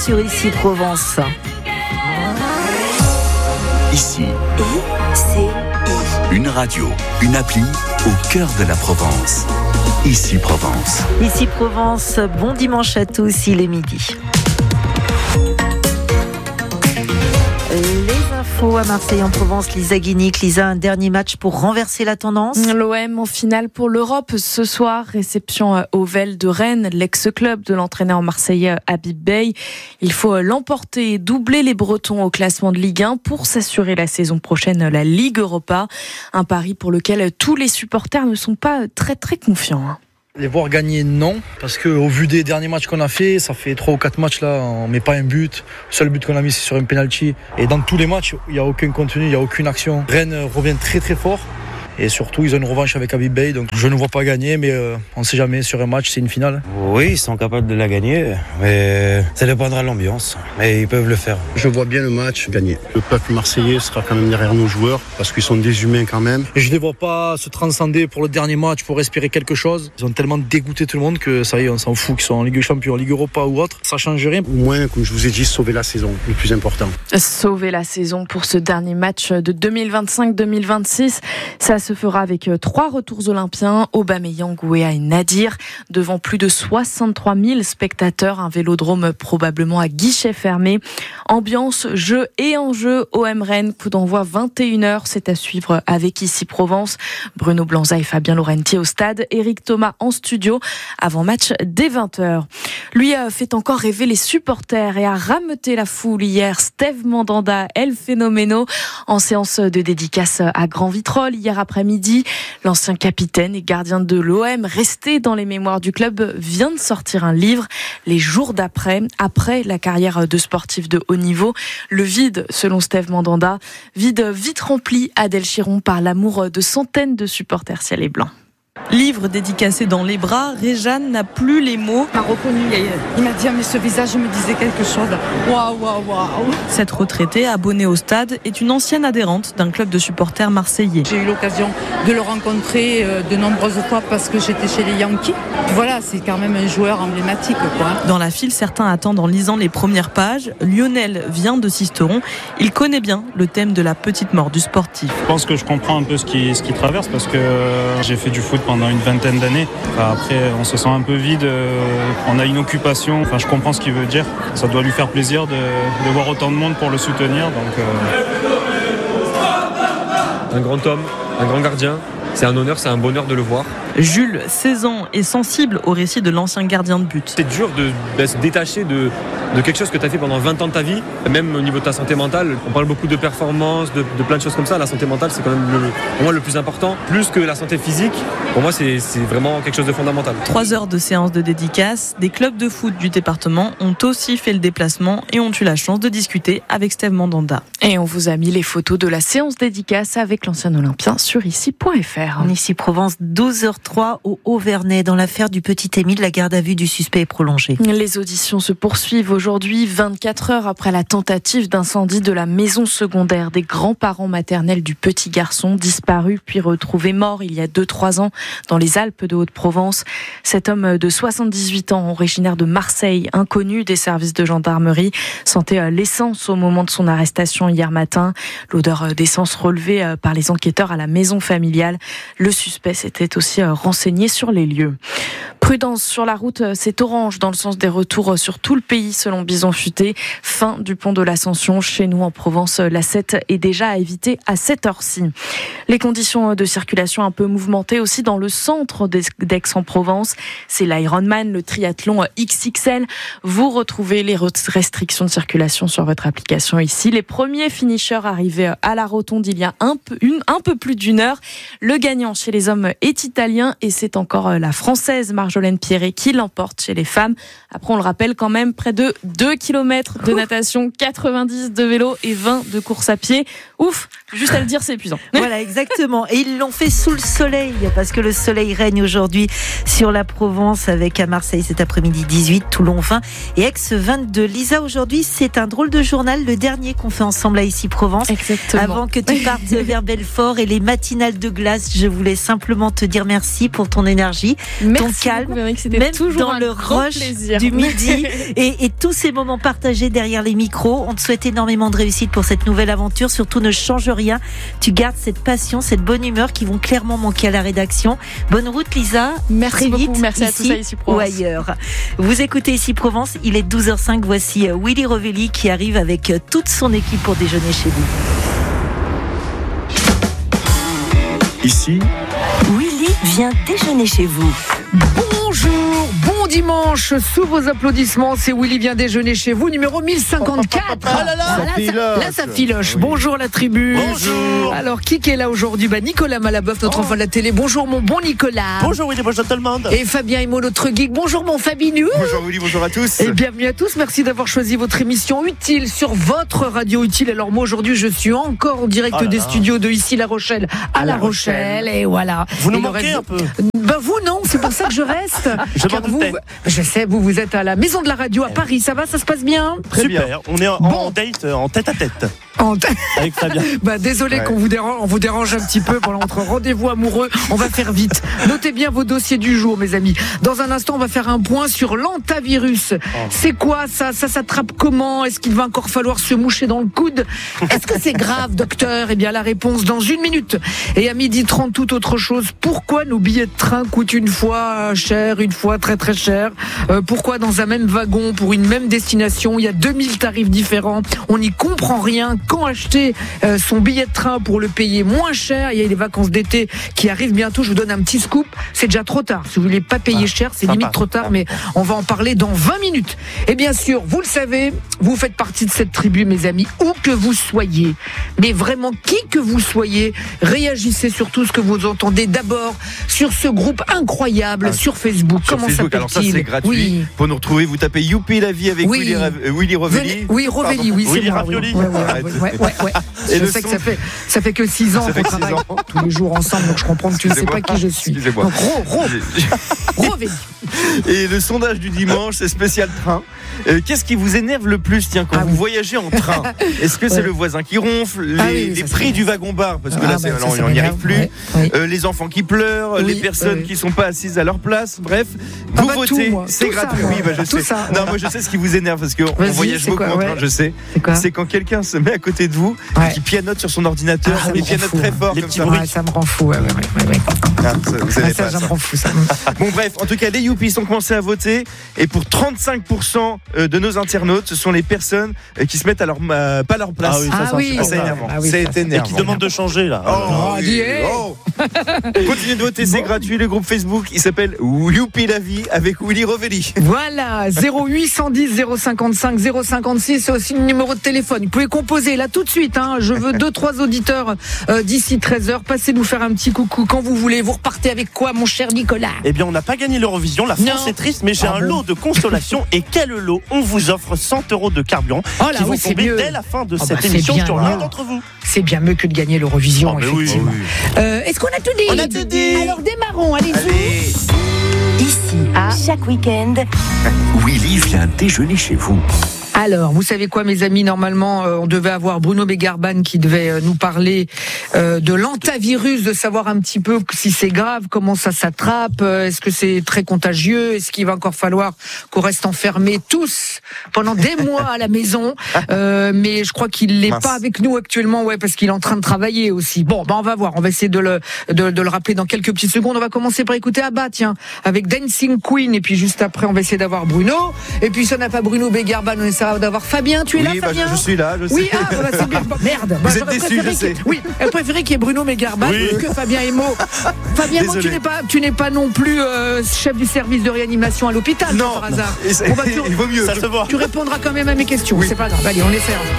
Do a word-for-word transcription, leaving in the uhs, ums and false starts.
sur Ici Provence. Ici, I, C, I. une radio, une appli au cœur de la Provence. Ici Provence. Ici Provence, bon dimanche à tous, il est midi. Les infos à Marseille en Provence, Lisa Guinic. Lisa, un dernier match pour renverser la tendance. L'O M en finale pour l'Europe ce soir, réception au Vel de Rennes, l'ex-club de l'entraîneur marseillais Habib Beye. Il faut l'emporter et doubler les Bretons au classement de Ligue un pour s'assurer la saison prochaine la Ligue Europa. Un pari pour lequel tous les supporters ne sont pas très très confiants. Les voir gagner, non, parce qu'au vu des derniers matchs qu'on a fait, ça fait trois ou quatre matchs là, on met pas un but. Le seul but qu'on a mis, c'est sur un penalty. Et dans tous les matchs, il n'y a aucun contenu, il n'y a aucune action. Rennes revient très très fort. Et surtout, ils ont une revanche avec Habib Beye. Donc je ne vois pas gagner, mais euh, on ne sait jamais. Sur un match, c'est une finale. Oui, ils sont capables de la gagner, mais ça dépendra de l'ambiance. Mais ils peuvent le faire. Je vois bien le match gagner. Le peuple marseillais sera quand même derrière nos joueurs, parce qu'ils sont des humains quand même. Et je ne les vois pas se transcender pour le dernier match, pour espérer quelque chose. Ils ont tellement dégoûté tout le monde que ça y est, on s'en fout qu'ils soient en Ligue des Champions, en Ligue Europa ou autre. Ça ne change rien. Au moins, comme je vous ai dit, sauver la saison, le plus important. Sauver la saison pour ce dernier match de deux mille vingt-cinq deux mille vingt-six. Ça se fera avec trois retours olympiens, Aubameyang, Weah et Nadir, devant plus de soixante-trois mille spectateurs, un vélodrome probablement à guichet fermé. Ambiance, jeu et enjeu, O M Rennes, coup d'envoi vingt et une heures, c'est à suivre avec Ici Provence. Bruno Blanza et Fabien Laurenti au stade, Eric Thomas en studio, avant match dès vingt heures. Lui a fait encore rêver les supporters et a rameuté la foule hier. Steve Mandanda, El Phénoméno, en séance de dédicace à Grand Vitrolles hier après-midi. L'ancien capitaine et gardien de l'O M, resté dans les mémoires du club, vient de sortir un livre, Les jours d'après, après la carrière de sportif de haut niveau. Le vide, selon Steve Mandanda, vide vite rempli à Delchiron par l'amour de centaines de supporters ciel et blanc. Livre dédicacé dans les bras, Réjeanne n'a plus les mots. Il m'a reconnu, il m'a dit, mais ce visage me disait quelque chose. Waouh, waouh, waouh. Cette retraitée, abonnée au stade, est une ancienne adhérente d'un club de supporters marseillais. J'ai eu l'occasion de le rencontrer de nombreuses fois parce que j'étais chez les Yankees. Voilà, c'est quand même un joueur emblématique, quoi. Dans la file, certains attendent en lisant les premières pages. Lionel vient de Sisteron. Il connaît bien le thème de la petite mort du sportif. Je pense que je comprends un peu ce qu'il ce qui traverse parce que j'ai fait du foot pendant une vingtaine d'années. Enfin, après, on se sent un peu vide, euh, on a une occupation. Enfin, je comprends ce qu'il veut dire. Ça doit lui faire plaisir de, de voir autant de monde pour le soutenir. Donc, euh... Un grand homme, un grand gardien. C'est un honneur, c'est un bonheur de le voir. Jules, seize ans, est sensible au récit de l'ancien gardien de but. C'est dur de, de se détacher de, de quelque chose que tu as fait pendant vingt ans de ta vie, même au niveau de ta santé mentale. On parle beaucoup de performance, de, de plein de choses comme ça. La santé mentale, c'est quand même le, pour moi le plus important. Plus que la santé physique, pour moi, c'est, c'est vraiment quelque chose de fondamental. Trois heures de séance de dédicace. Des clubs de foot du département ont aussi fait le déplacement et ont eu la chance de discuter avec Steve Mandanda. Et on vous a mis les photos de la séance dédicace avec l'ancien Olympien sur ici point f r. Ici Provence, douze heures trois au Haut-Vernay. Dans l'affaire du petit Émile, la garde à vue du suspect est prolongée. Les auditions se poursuivent aujourd'hui, vingt-quatre heures après la tentative d'incendie de la maison secondaire des grands-parents maternels du petit garçon, disparu puis retrouvé mort il y a deux trois ans dans les Alpes de Haute-Provence. Cet homme de soixante-dix-huit ans, originaire de Marseille, inconnu des services de gendarmerie, sentait l'essence au moment de son arrestation hier matin. L'odeur d'essence relevée par les enquêteurs à la maison familiale. Le suspect s'était aussi renseigné sur les lieux. Prudence sur la route, c'est orange dans le sens des retours sur tout le pays selon Bison Futé. Fin du pont de l'Ascension. Chez nous en Provence, l'A sept est déjà à éviter à cette heure-ci. Les conditions de circulation un peu mouvementées aussi dans le centre d'Aix-en-Provence. C'est l'Ironman, le triathlon X X L. Vous retrouvez les restrictions de circulation sur votre application ici. Les premiers finishers arrivés à la rotonde il y a un peu, une, un peu plus d'une heure. Le gagnant chez les hommes est italien et c'est encore la française Marjolaine Pierret qui l'emporte chez les femmes. Après, on le rappelle quand même, près de deux kilomètres de natation, quatre-vingt-dix de vélo et vingt de course à pied. Ouf, juste à le dire, c'est épuisant. Voilà, exactement. Et ils l'ont fait sous le soleil, parce que le soleil règne aujourd'hui sur la Provence, avec à Marseille cet après-midi dix-huit, Toulon vingt et Aix vingt-deux. Lisa, aujourd'hui, c'est un drôle de journal, le dernier qu'on fait ensemble à Ici Provence. Exactement. Avant que tu partes vers Belfort et les matinales de glace, je voulais simplement te dire merci pour ton énergie, merci ton calme, beaucoup, même toujours dans le rush plaisir. du midi et, et tous ces moments partagés derrière les micros. On te souhaite énormément de réussite pour cette nouvelle aventure. Surtout, ne change rien. Tu gardes cette passion, cette bonne humeur qui vont clairement manquer à la rédaction. Bonne route, Lisa. Merci Très beaucoup. vite, merci à ici tous à Ici Provence. Ou ailleurs. Vous écoutez Ici Provence. Il est douze heures cinq. Voici Willy Rovelli qui arrive avec toute son équipe pour déjeuner chez vous. Ici, Willy vient déjeuner chez vous. Bonjour, bon dimanche, sous vos applaudissements, c'est Willy vient déjeuner chez vous, numéro mille cinquante-quatre. Ah là là, là, ça, là, ça filoche. Oui. Bonjour la tribu. Bonjour. Alors, qui est là aujourd'hui? Bah, Nicolas Malaboeuf, notre oh. enfant de la télé. Bonjour mon bon Nicolas. Bonjour Willy, bonjour tout le monde. Et Fabien Imo, notre geek. Bonjour mon Fabinou. Bonjour Willy, bonjour à tous. Et bienvenue à tous, merci d'avoir choisi votre émission utile sur votre radio utile. Alors moi aujourd'hui, je suis encore en direct oh des là. studios de Ici La Rochelle à, à La Rochelle. Rochelle. Et voilà. Vous nous et manquez reste... un peu. Ben vous non, c'est pour ça que je reste. Je Car vous, je sais, vous vous êtes à la Maison de la Radio à Paris, ça va, ça se passe bien? Très Super. bien, on est en, bon. en date, en tête à tête. En t- Avec Fabien. Bah, désolé ouais. qu'on vous dérange, on vous dérange un petit peu pendant notre rendez-vous amoureux. On va faire vite. Notez bien vos dossiers du jour, mes amis. Dans un instant, on va faire un point sur l'antavirus. Oh. C'est quoi ça? Ça s'attrape comment? Est-ce qu'il va encore falloir se moucher dans le coude? Est-ce que c'est grave, docteur? Eh bien, la réponse dans une minute. Et à midi trente, toute autre chose. Pourquoi nos billets de train coûtent une fois cher, une fois très très cher? euh, Pourquoi dans un même wagon, pour une même destination, il y a deux mille tarifs différents? On n'y comprend rien. Quand acheter euh, son billet de train pour le payer moins cher? Il y a les vacances d'été qui arrivent bientôt. Je vous donne un petit scoop. C'est déjà trop tard. Si vous voulez pas payer cher, c'est limite trop tard, mais on va en parler dans vingt minutes. Et bien sûr, vous le savez, vous faites partie de cette tribu, mes amis, où que vous soyez. Mais vraiment, qui que vous soyez, réagissez sur tout ce que vous entendez. D'abord, sur ce groupe incroyable ah, sur Facebook. Sur Comment Facebook, s'appelle-t-il? Alors ça, c'est gratuit. Oui. Pour nous retrouver, vous tapez Youpi la vie avec oui. Willy, euh, Willy Rovelli. Oui, Rovelli, oui, c'est Willy moi. Ravioli. Oui. Ouais, ouais, ouais, ouais, ouais, ouais. Et je sais son... que ça fait, ça fait que six ans qu'on travaille ans. tous les jours ensemble, donc je comprends que tu ne sais pas qui je suis. Excusez-moi. Donc, Ro, Ro, Rovelli. Et le sondage du dimanche, c'est spécial train. Euh, qu'est-ce qui vous énerve le plus, tiens, quand ah, vous oui. voyagez en train? Est-ce que ouais. c'est le voisin qui ronfle, les, ah, oui, les prix du wagon-bar, parce que ah, là, bah, ça, on n'y arrive plus, ouais. Oui. Euh, les enfants qui pleurent, oui. les personnes oui. qui ne sont pas assises à leur place, bref, ah, vous bah, votez, tout, c'est tout gratuit. Ça, oui, bah, je tout sais. Ça, non, moi je sais ce qui vous énerve, parce qu'on voyage beaucoup en train, je sais. C'est, c'est quand quelqu'un se met à côté de vous, ouais. qui pianote sur son ordinateur, ah, mais pianote fou, très fort, les comme petits ça. Bruits. Ça me rend fou, ouais, ouais, ouais, ouais. Ah, ça, vous ah, ça, pas, ça me rend fou, ça. Bon, bref, en tout cas, les Youpi sont commencés à voter, et pour trente-cinq pour cent de nos internautes, ce sont les personnes qui se mettent à leur, euh, pas à leur place. Ah oui, ça, ah, ça, oui. c'est énervant. Ah oui, c'est ça, énervant. Et qui demandent de changer, là. Oh, oh, oui. oh. Continuez de voter, c'est bon. gratuit. Le groupe Facebook, il s'appelle Youpi la vie avec Willy Rovelli. Voilà, zéro huit cent dix zéro cinquante-cinq zéro cinquante-six, c'est aussi le numéro de téléphone. Vous pouvez composer là tout de suite. Hein. Je veux deux, trois auditeurs euh, d'ici treize heures. Passez nous faire un petit coucou quand vous voulez. Vous repartez avec quoi, mon cher Nicolas? Eh bien, on n'a pas gagné l'Eurovision. La France non. est triste, mais j'ai ah un bon. lot de consolation. Et quel lot? On vous offre cent euros de carburant oh là, qui vont oui, tomber dès la fin de oh cette bah, émission sur l'un d'entre vous. C'est bien mieux que de gagner l'Eurovision, oh, effectivement. Oui, oui. Euh, est-ce qu'on a tout dit? On a tout dit. Alors démarrons, allez-y. Allez. Ici, ah. chaque week-end, Willy vient déjeuner chez vous. Alors, vous savez quoi, mes amis, normalement, euh, on devait avoir Bruno Begarban qui devait euh, nous parler euh, de l'antavirus, de savoir un petit peu si c'est grave, comment ça s'attrape, euh, est-ce que c'est très contagieux, est-ce qu'il va encore falloir qu'on reste enfermés tous pendant des mois à la maison, euh, mais je crois qu'il n'est pas avec nous actuellement, ouais, parce qu'il est en train de travailler aussi. Bon, ben on va voir, on va essayer de le, de, de le rappeler dans quelques petites secondes. On va commencer par écouter Abba, tiens, avec Dancing Queen, et puis juste après, on va essayer d'avoir Bruno, et puis si on n'a pas Bruno Begarban, on essaie d'avoir Fabien. Tu es oui, là, bah, Fabien? Je suis là, je sais. Oui, ah, bah, c'est bien. Bon, merde. Vous bah, êtes déçus, je sais. Oui, elle préférait qu'il y ait Bruno Begarban oui. que Fabien Emo. Fabien Emo, tu n'es pas, tu n'es pas non plus euh, chef du service de réanimation à l'hôpital, non, par hasard. Non, bon, bah, tu, il vaut mieux. Ça se voit. Tu répondras quand même à mes questions. Oui. C'est pas grave. Allez, on essaie.